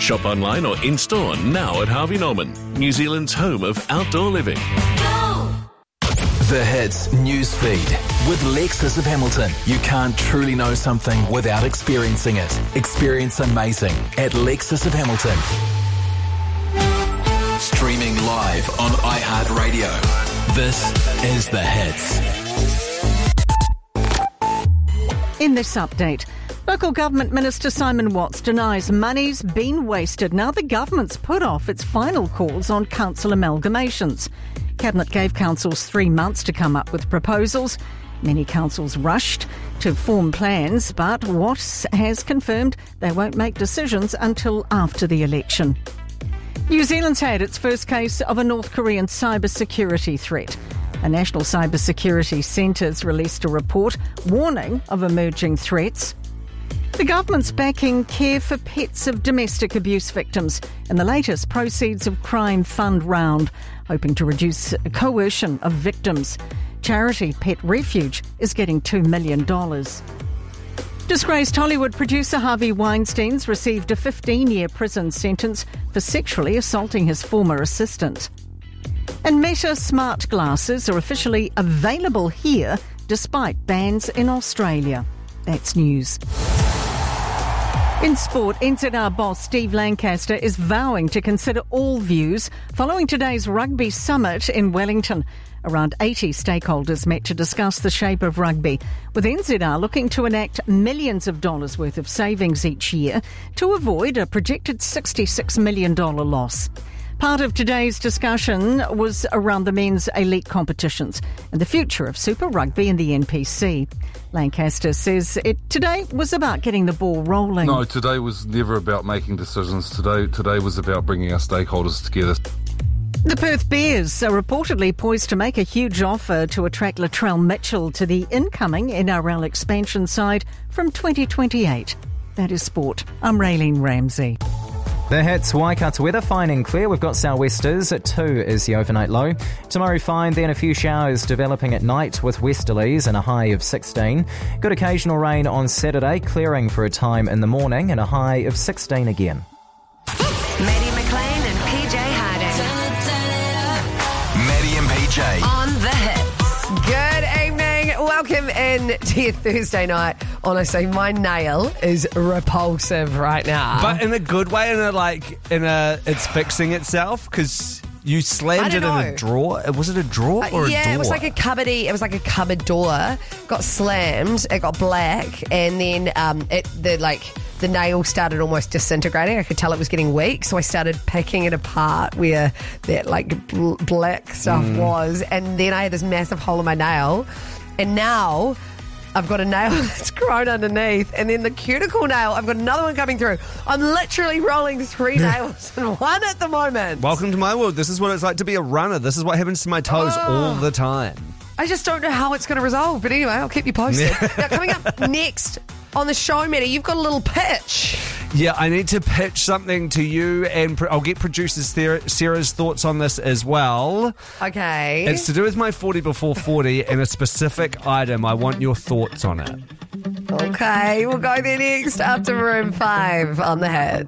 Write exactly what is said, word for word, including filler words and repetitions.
Shop online or in-store now at Harvey Norman, New Zealand's home of outdoor living. The Hits news feed with Lexus of Hamilton. You can't truly know something without experiencing it. Experience amazing at Lexus of Hamilton. Streaming live on iHeartRadio. This is The Hits. In this update, local government minister Simon Watts denies money's been wasted now the government's put off its final calls on council amalgamations. Cabinet gave councils three months to come up with proposals. Many councils rushed to form plans, but Watts has confirmed they won't make decisions until after the election. New Zealand's had its first case of a North Korean cybersecurity threat. A National Cybersecurity Centre's released a report warning of emerging threats. The government's backing care for pets of domestic abuse victims in the latest Proceeds of Crime Fund round, hoping to reduce coercion of victims. Charity Pet Refuge is getting two million dollars. Disgraced Hollywood producer Harvey Weinstein's received a fifteen-year prison sentence for sexually assaulting his former assistant. And Meta smart glasses are officially available here despite bans in Australia. That's news. In sport, N Z R boss Steve Lancaster is vowing to consider all views following today's rugby summit in Wellington. Around eighty stakeholders met to discuss the shape of rugby, with N Z R looking to enact millions of dollars worth of savings each year to avoid a projected sixty-six million dollars loss. Part of today's discussion was around the men's elite competitions and the future of Super Rugby and the N P C. Lancaster says it today was about getting the ball rolling. No, today was never about making decisions. Today, today was about bringing our stakeholders together. The Perth Bears are reportedly poised to make a huge offer to attract Latrell Mitchell to the incoming N R L expansion side from twenty twenty-eight. That is sport. I'm Raylene Ramsey. The Hits, Waikato weather, fine and clear. We've got sou'westers at two is the overnight low. Tomorrow fine, then a few showers developing at night with westerlies and a high of sixteen. Good occasional rain on Saturday, clearing for a time in the morning and a high of sixteen again. Maddie McLean and P J Harding. Maddie and P J. On The Hits. Good evening. Welcome in to your Thursday night. Honestly, my nail is repulsive right now. But in a good way, in a like, in a, it's fixing itself because you slammed it in know. a drawer. Was it a drawer or a yeah, door? it was like a cupboardy. It was like a cupboard door. Got slammed. It got black, and then um, it the like the nail started almost disintegrating. I could tell it was getting weak, so I started picking it apart where that like bl- black stuff Mm. was, and then I had this massive hole in my nail, and now I've got a nail that's grown underneath, and then the cuticle nail, I've got another one coming through. I'm literally rolling three nails in one at the moment. Welcome to my world. This is what it's like to be a runner. This is what happens to my toes Oh. all the time. I just don't know how it's going to resolve, but anyway, I'll keep you posted. Now, coming up next on the show, Maddie, you've got a little pitch. Yeah, I need to pitch something to you, and pr- I'll get producer Sarah, Sarah's thoughts on this as well. Okay. It's to do with my forty before forty and a specific item. I want your thoughts on it. Okay, we'll go there next after Room five on The Hits.